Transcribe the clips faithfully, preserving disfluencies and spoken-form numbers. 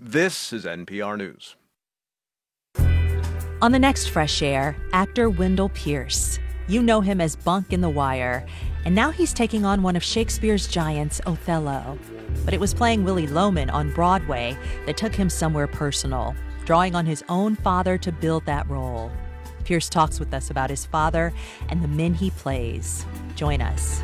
This is N P R News. On the next Fresh Air, actor Wendell Pierce. You know him as Bunk in The Wire, and now he's taking on one of Shakespeare's giants, Othello. But it was playing Willy Loman on Broadway that took him somewhere personal, drawing on his own father to build that role. Pierce talks with us about his father and the men he plays. Join us.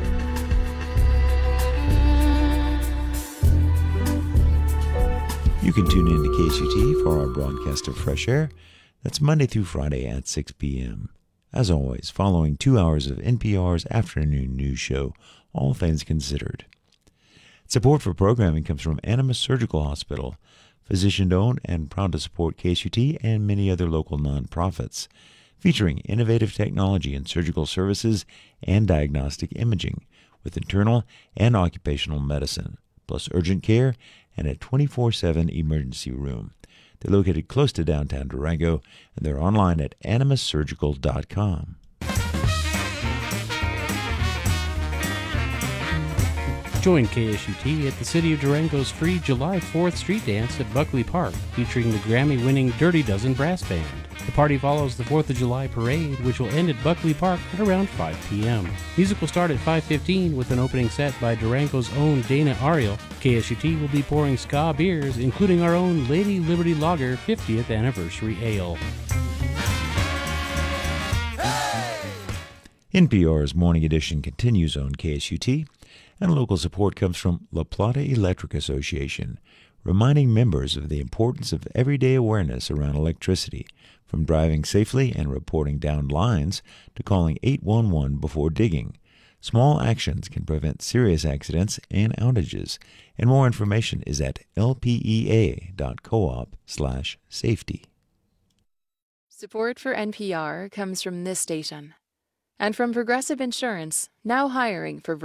You can tune in to K S U T for our broadcast of Fresh Air. That's Monday through Friday at six p.m. As always, following two hours of N P R's afternoon news show, All Things Considered. Support for programming comes from Animas Surgical Hospital, physician-owned and proud to support K S U T and many other local nonprofits, featuring innovative technology in surgical services and diagnostic imaging with internal and occupational medicine, plus urgent care and a twenty-four seven emergency room. They're located close to downtown Durango, and they're online at animas surgical dot com. Join K S U T at the City of Durango's free July fourth street dance at Buckley Park, featuring the Grammy-winning Dirty Dozen Brass Band. The party follows the fourth of July parade, which will end at Buckley Park at around five p.m. Music will start at five fifteen with an opening set by Durango's own Dana Ariel. K S U T will be pouring ska beers, including our own Lady Liberty Lager fiftieth Anniversary Ale. N P R's Morning Edition continues on K S U T, and local support comes from La Plata Electric Association, reminding members of the importance of everyday awareness around electricity, from driving safely and reporting downed lines to calling eight one one before digging. Small actions can prevent serious accidents and outages, and more information is at l p e a dot coop slash safety. Support for N P R comes from this station and from Progressive Insurance, now hiring for